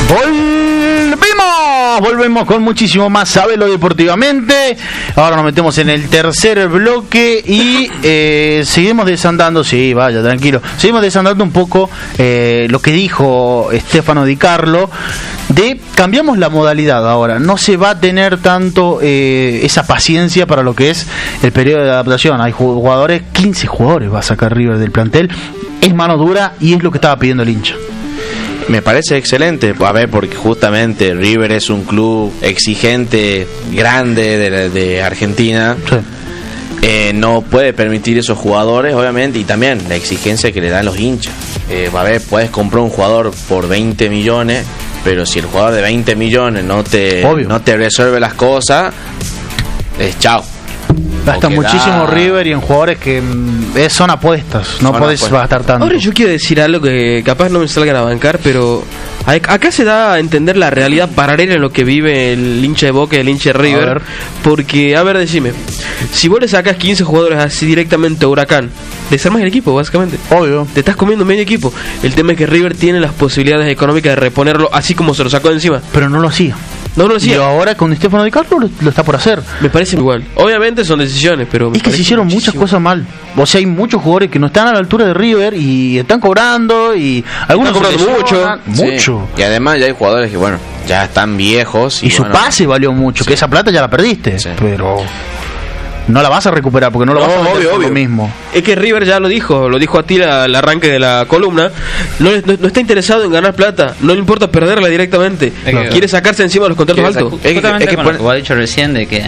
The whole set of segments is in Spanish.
Volvemos con muchísimo más Sabelo Deportivamente. Ahora nos metemos en el tercer bloque y seguimos desandando. Sí, vaya, tranquilo. Seguimos desandando un poco lo que dijo Stefano Di Carlo de cambiamos la modalidad ahora. No se va a tener tanto esa paciencia para lo que es el periodo de adaptación. Hay jugadores, 15 jugadores va a sacar River del plantel. Es mano dura y es lo que estaba pidiendo el hincha. Me parece excelente, a ver, porque justamente River es un club exigente, grande de Argentina. Sí. No puede permitir esos jugadores, obviamente, y también la exigencia que le dan los hinchas. A ver, puedes comprar un jugador por 20 millones, pero si el jugador de 20 millones no te resuelve las cosas, es chao. Gasta muchísimo River y en jugadores que son apuestas, no podés gastar tanto. Ahora yo quiero decir algo que capaz no me salgan a bancar, pero acá se da a entender la realidad paralela en lo que vive el hincha de Boca y el hincha de River. Porque, a ver, decime, si vos le sacás 15 jugadores así directamente a Huracán, desarmas el equipo, básicamente. Obvio. Te estás comiendo medio equipo. El tema es que River tiene las posibilidades económicas de reponerlo así como se lo sacó de encima. Pero no lo hacía. No lo hacía. Y ahora con Stefano Di Carlo lo está por hacer. Me parece igual. Obviamente son decisiones, pero es que se hicieron muchas cosas mal. O sea, hay muchos jugadores que no están a la altura de River y están cobrando y algunos están cobrando mucho. Sí. Y además ya hay jugadores que, bueno, ya están viejos. Y su pase valió mucho, que esa plata ya la perdiste. Sí. Pero no la vas a recuperar porque no lo vas a meter por lo mismo. Es que River ya lo dijo a ti al arranque de la columna, no está interesado en ganar plata, no le importa perderla directamente, quiere sacarse encima de los contratos altos. Justamente con lo que vos has dicho recién de que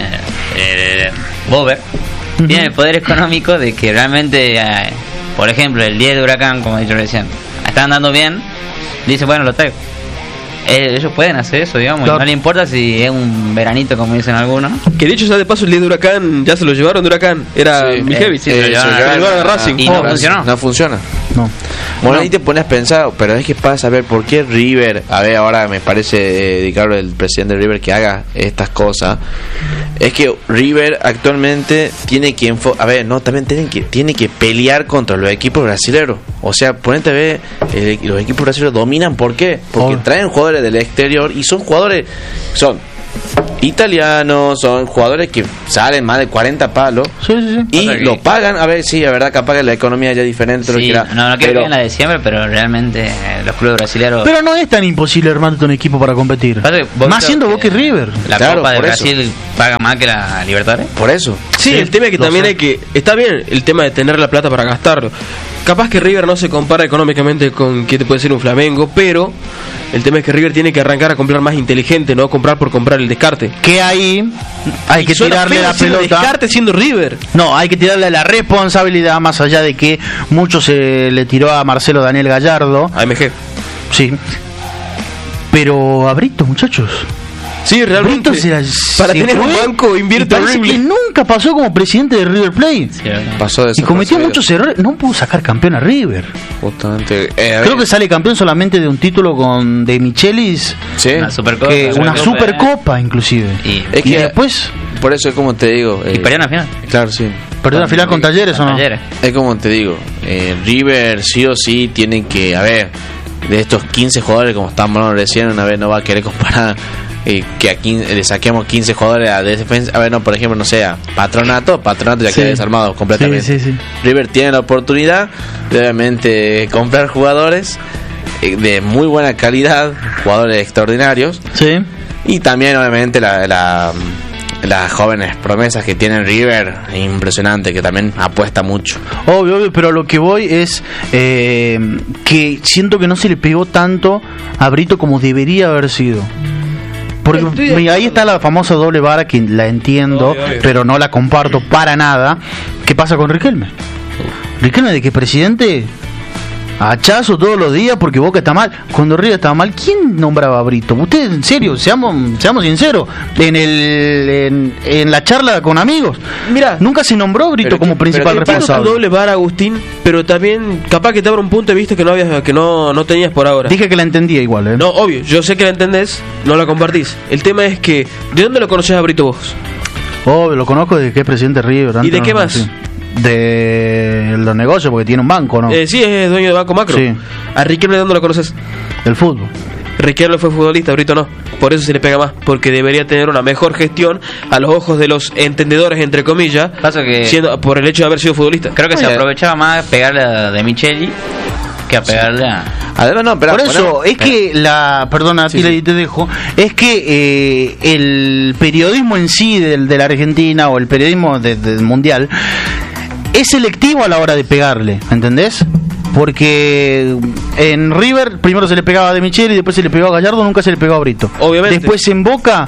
Bober tiene el poder económico de que realmente, por ejemplo, el 10 de Huracán, como he dicho recién, está andando bien, dice, bueno, lo traigo. Ellos pueden hacer eso, digamos, claro. No le importa si es un veranito, como dicen algunos. Que de hecho, ya de paso, el 10 de Huracán ya se lo llevaron de Huracán. Era Mijevic. Se lo llevaron a Racing. Y no funcionó. No funciona. No. Bueno, ahí te pones a pensar, pero es que pasa a ver por qué River, a ver, ahora me parece Di Carlo, el presidente de River, que haga estas cosas. Es que River actualmente tiene que tiene que pelear contra los equipos brasileños. O sea, ponete a ver, los equipos brasileños dominan. ¿Por qué? Porque traen jugadores del exterior y son jugadores, son italianos, son jugadores que salen más de 40 palos. Sí. Y lo pagan. A ver, sí, la verdad, capaz que la economía ya es diferente. Sí, no quiero en la de siempre, pero realmente los clubes brasileños. Pero no es tan imposible armarte un equipo para competir. Más siendo Boca y River. La Copa de Brasil paga más que la Libertadores. Por eso. Sí, el tema es que también hay que. Está bien el tema de tener la plata para gastarlo. Capaz que River no se compara económicamente con que te puede ser un Flamengo, pero el tema es que River tiene que arrancar a comprar más inteligente, no comprar por comprar el descarte. Que ahí hay que tirarle la pelota. Descarte siendo River. No, hay que tirarle la responsabilidad, más allá de que mucho se le tiró a Marcelo Daniel Gallardo. AMG. Sí. Pero a Brito, muchachos. Sí, realmente. Para tener un banco invierte horrible. Que nunca pasó como presidente de River Plate. Sí, pasó de eso. Y cometió muchos errores. No pudo sacar campeón a River. Justamente. Creo que sale campeón solamente de un título con de Michelis. Sí. Una Supercopa. Una Supercopa, inclusive. Y después. Por eso es como te digo. Y perdió una final. Claro, sí. ¿Perdió una final con Talleres o no? Es como te digo. River sí o sí tienen que. A ver, de estos 15 jugadores, como estábamos hablando recién, una vez no va a querer comparar. Que aquí le saquemos 15 jugadores a defensa. A ver, no, por ejemplo, no sea Patronato ya queda desarmado completamente. Sí. River tiene la oportunidad de obviamente comprar jugadores de muy buena calidad, jugadores extraordinarios. Sí. Y también obviamente las jóvenes promesas que tiene River, impresionante, que también apuesta mucho. Obvio, pero lo que voy es que siento que no se le pegó tanto a Brito como debería haber sido. Porque ahí está la famosa doble vara, que la entiendo, pero no la comparto para nada. ¿Qué pasa con Riquelme? Riquelme, de que presidente hachazo todos los días porque Boca está mal. Cuando River estaba mal, ¿quién nombraba a Brito? Usted, en serio, seamos sinceros. En la charla con amigos, mira, nunca se nombró a Brito como principal responsable. Tu doble vara, Agustín, pero también capaz que te abra un punto de vista que no tenías por ahora. Dije que la entendía igual, ¿eh? No, obvio, yo sé que la entendés, no la compartís. El tema es que, ¿de dónde lo conocés a Brito vos? Obvio, lo conozco desde que es presidente de River. ¿Y de qué más? Sí. De los negocios, porque tiene un banco, ¿no? Sí, es dueño de Banco Macro. Sí. ¿A Riquelme de dónde lo conoces? Del fútbol. Riquelme fue futbolista, Brito no. Por eso se le pega más, porque debería tener una mejor gestión a los ojos de los entendedores, entre comillas, Pasa que siendo por el hecho de haber sido futbolista. creo que se aprovechaba más pegarle a De Micheli que a pegarle a... Además, no, pero Por eso, es que perdona, Sí, Tila, sí. y te dejo, es que el periodismo en sí de la Argentina o el periodismo del mundial es selectivo a la hora de pegarle, ¿entendés? Porque en River primero se le pegaba a De Micheli, después se le pegó a Gallardo, nunca se le pegó a Brito. Obviamente. Después en Boca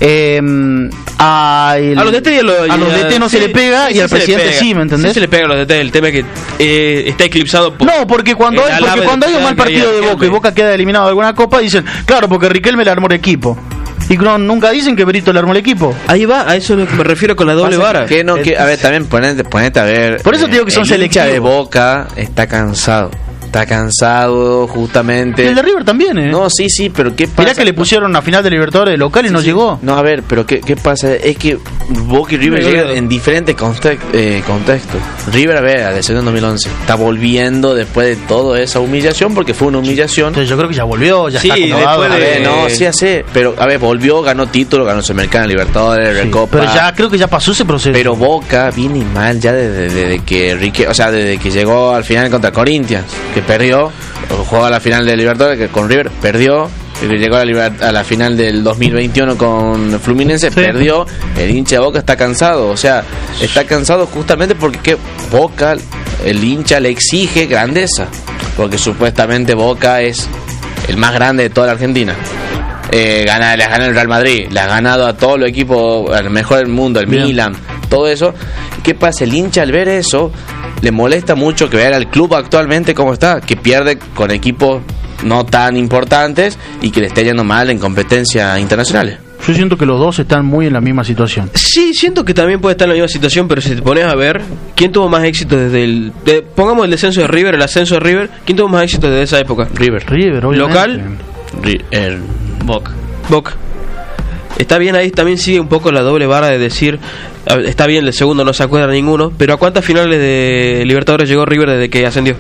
a los DT no se le pega y al presidente sí, ¿me entendés? Sí se le pega a los DT, el tema es que está eclipsado por... No, porque cuando el hay alabe un mal que partido hay de Boca y Riquelme. Boca queda eliminado de alguna copa, dicen, claro, porque Riquelme le armó el equipo. Y nunca dicen que Brito le armó el equipo. Ahí va, a eso es lo que me refiero con la doble vara. Que no, que, a ver, también ponete a ver. Por eso te digo que son el hincha de selectivos. Boca está cansado. Está cansado, justamente. Y el de River también, ¿eh? No, sí, pero ¿qué pasa? Mirá que le pusieron una final de Libertadores local y no llegó. No, a ver, pero ¿qué pasa? Es que Boca y River Me llegan olvidé. en diferentes contextos. River, a ver, a descendió en 2011. Está volviendo después de toda esa humillación, porque fue una humillación. Entonces yo creo que ya volvió, ya Sí, está acomodado. después A de- ver, no, sí hace, pero a ver, volvió, ganó título, ganó Sudamericana, Libertadores, Sí, Recopa. pero ya creo que ya pasó ese proceso. Pero Boca viene mal ya desde que desde que llegó al final contra Corinthians, que perdió, jugó a la final de Libertadores que con River, perdió, y llegó a la final del 2021 con Fluminense, Sí. perdió. El hincha de Boca está cansado, o sea, está cansado justamente porque Boca, el hincha le exige grandeza, porque supuestamente Boca es el más grande de toda la Argentina. Le has ganado el Real Madrid, le has ganado a todos los equipos, al mejor del mundo, el Bien. Milan, todo eso. ¿Qué pasa? El hincha al ver eso le molesta mucho que vea al club actualmente como está, que pierde con equipos no tan importantes y que le esté yendo mal en competencias internacionales. Yo siento que los dos están muy en la misma situación. Sí, siento que también puede estar en la misma situación, pero si te pones a ver, ¿quién tuvo más éxito pongamos el descenso de River, el ascenso de River, ¿quién tuvo más éxito desde esa época? River. River, obviamente. ¿Local? Boca. Boca. Está bien, ahí también sigue un poco la doble vara de decir, está bien, el segundo no se acuerda ninguno, pero ¿a cuántas finales de Libertadores llegó River desde que ascendió?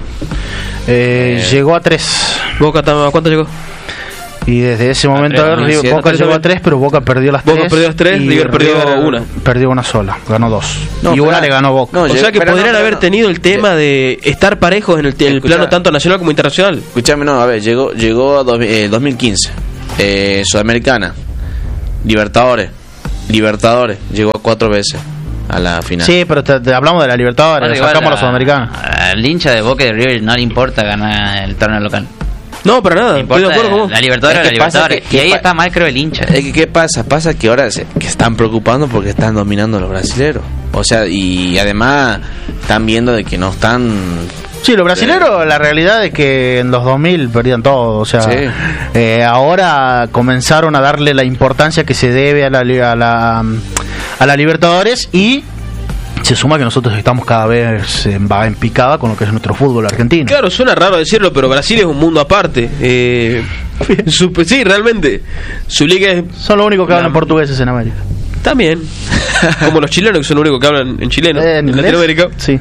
Llegó a 3. Boca, ¿a cuánto llegó? Y desde ese momento tres, River- sí, Boca tres llegó a también. 3, pero Boca perdió las 3. Boca perdió las tres, y River perdió una. Perdió una sola, ganó 2. No, y una pará. le ganó Boca. No, O sea que pero podrían no, haber no. tenido el tema de estar parejos en el Escuchá. plano tanto nacional como internacional. Escuchame, no, a ver, llegó a 2015, Sudamericana, Libertadores, llegó a 4 veces a la final. Sí, pero te hablamos de la Libertadores, Igual sacamos a la Sudamericana. al hincha de Boca y de River no le importa ganar el torneo local. No, para nada, Le estoy de importa acuerdo con vos. la Libertadores, Es que la pasa Libertadores. que- y ahí que está mal, creo, el hincha. Es que, ¿qué pasa? Pasa que ahora que están preocupando porque están dominando los brasileros. O sea, y además están viendo de que no están... Sí, los brasileños, la realidad es que en los 2000 perdían todo. O sea, Sí. ahora comenzaron a darle la importancia que se debe a la Libertadores y se suma que nosotros estamos cada vez en picada con lo que es nuestro fútbol argentino. Claro, suena raro decirlo, pero Brasil es un mundo aparte. Sí, realmente. Su liga es Son los únicos que hablan portugueses en América. también como los chilenos, que son los únicos que hablan en chileno en inglés, Latinoamérica. Sí.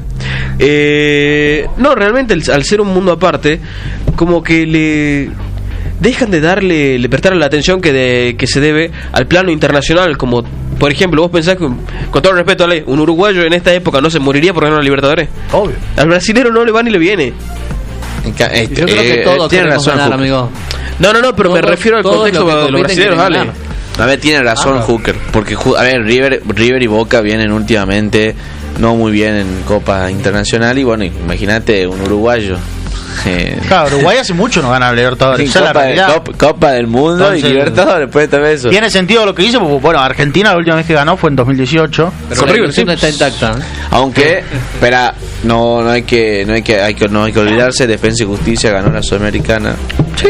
No, realmente al ser un mundo aparte, como que le dejan de le prestar la atención que se debe al plano internacional. Como por ejemplo, vos pensás que, con todo el respeto, Ale, un uruguayo en esta época no se moriría por ganar la Libertadores. Obvio. Al brasilero no le va ni le viene. Yo creo que todos tiene queremos razón, ganar, Hooker. amigo. No, pero me Todos- refiero al todos contexto los que de los compiten brasileños, quieren Ale. ganar. A ver, tiene razón Hooker, porque a ver, River y Boca vienen últimamente no muy bien en Copa Internacional y bueno, imagínate un uruguayo. Claro, Uruguay hace mucho no gana la Libertadores. Esa es la realidad. Copa del Mundo Entonces, y Libertadores, pues también eso. Tiene sentido lo que hizo, porque bueno, Argentina la última vez que ganó fue en 2018. Pero Con la River, ilusión sí. está intacta. Aunque, espera, no hay que olvidarse, Defensa y Justicia ganó la Sudamericana. Sí.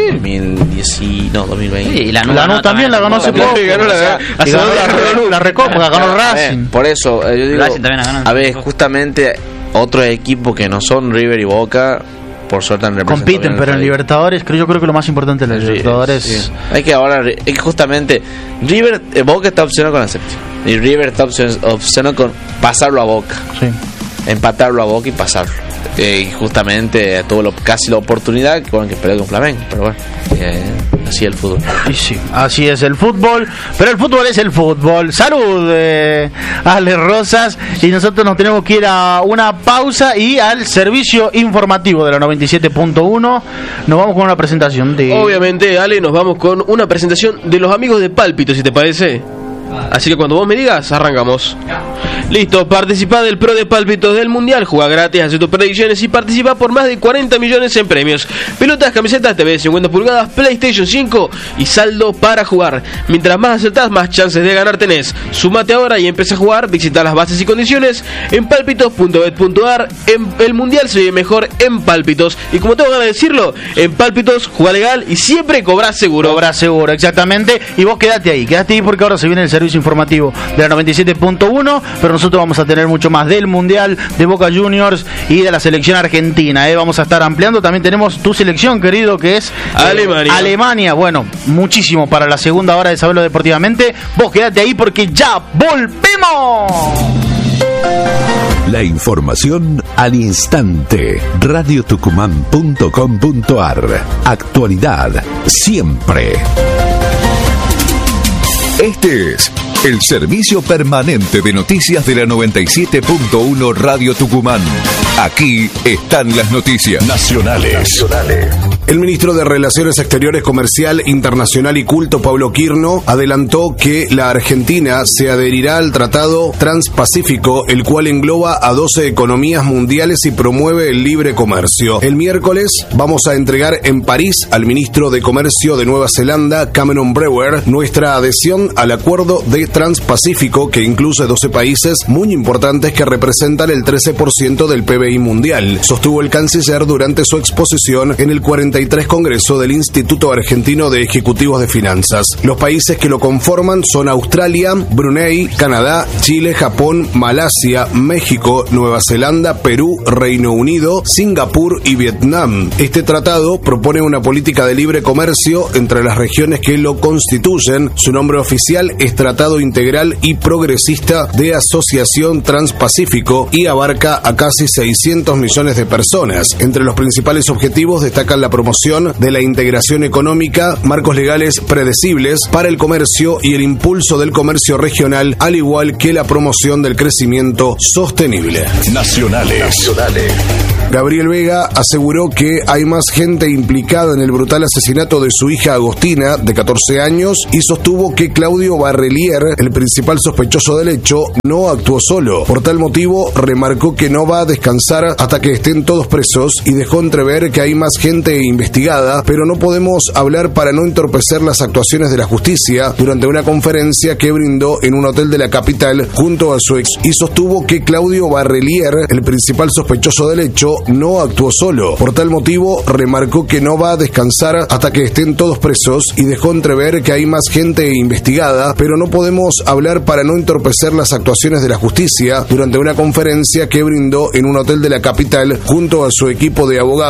2020. Sí, y la Lanús también la ganó hace También poco. ganó la- O sea, hace y ganó dos- la Recopa, ganó A ver, Racing. por eso, yo digo, Racing también la ganó. a ver, justamente otros equipos que no son River y Boca, por suerte han representado Compiten, bien al pero en país. Libertadores, yo creo que lo más importante de la Libertadores Sí. Hay que ahora, es que justamente River, Boca está opcionado con la séptima y River está opcionado con pasarlo a Boca, sí. empatarlo a Boca y pasarlo. y justamente tuvo casi la oportunidad con que peleó con Flamengo, pero bueno, así es el fútbol. Y sí, así es el fútbol, pero el fútbol es el fútbol. Salud, Ale Rosas, y nosotros nos tenemos que ir a una pausa y al servicio informativo de la 97.1. Nos vamos con una presentación de... Obviamente, Ale, nos vamos con una presentación de los amigos de Pálpito, si te parece. Así que cuando vos me digas, arrancamos. Listo, participa del Pro de Pálpitos del Mundial, juega gratis, hace tus predicciones y participa por más de 40 millones en premios. Pelotas, camisetas, TV 50 pulgadas, PlayStation 5 y saldo para jugar. Mientras más acertás, más chances de ganar tenés. Sumate ahora y empieza a jugar, visita las bases y condiciones en palpitos.bet.ar. El Mundial se vive mejor en Pálpitos. Y como tengo ganas de decirlo, en Pálpitos, juega legal y siempre cobrás seguro. Cobrás seguro, exactamente. Y vos quedate ahí porque ahora se viene el servicio informativo de la 97.1, pero nosotros vamos a tener mucho más del Mundial, de Boca Juniors y de la selección argentina. Vamos a estar ampliando. También tenemos tu selección, querido, que es Alemania. Bueno, muchísimo para la segunda hora de Saberlo Deportivamente. Vos quedate ahí porque ya volvemos. La información al instante. radiotucumán.com.ar. Actualidad siempre. Este es el servicio permanente de noticias de la 97.1 Radio Tucumán. Aquí están las noticias nacionales. El ministro de Relaciones Exteriores, Comercial, Internacional y Culto, Pablo Quirno, adelantó que la Argentina se adherirá al Tratado Transpacífico, el cual engloba a 12 economías mundiales y promueve el libre comercio. El miércoles vamos a entregar en París al ministro de Comercio de Nueva Zelanda, Cameron Brewer, nuestra adhesión al acuerdo de Transpacífico, que incluye 12 países muy importantes que representan el 13% del PBI mundial, sostuvo el canciller durante su exposición en el 43 Congreso del Instituto Argentino de Ejecutivos de Finanzas. Los países que lo conforman son Australia, Brunei, Canadá, Chile, Japón, Malasia, México, Nueva Zelanda, Perú, Reino Unido, Singapur y Vietnam. Este tratado propone una política de libre comercio entre las regiones que lo constituyen. Su nombre oficial es Tratado Integral y Progresista de Asociación Transpacífico y abarca a casi 600 millones de personas. Entre los principales objetivos destacan la promoción de la integración económica, marcos legales predecibles para el comercio y el impulso del comercio regional, al igual que la promoción del crecimiento sostenible. Nacionales. Gabriel Vega aseguró que hay más gente implicada en el brutal asesinato de su hija Agostina, de 14 años, y sostuvo que Claudio Barrelier, el principal sospechoso del hecho, no actuó solo. Por tal motivo, remarcó que no va a descansar hasta que estén todos presos y dejó entrever que hay más gente investigada, pero no podemos hablar para no entorpecer las actuaciones de la justicia, durante una conferencia que brindó en un hotel de la capital junto a su ex, y sostuvo que Claudio Barrelier, el principal sospechoso del hecho, no actuó solo. Por tal motivo, remarcó que no va a descansar hasta que estén todos presos y dejó entrever que hay más gente investigada, pero no podemos hablar para no entorpecer las actuaciones de la justicia, durante una conferencia que brindó en un hotel de la capital junto a su equipo de abogados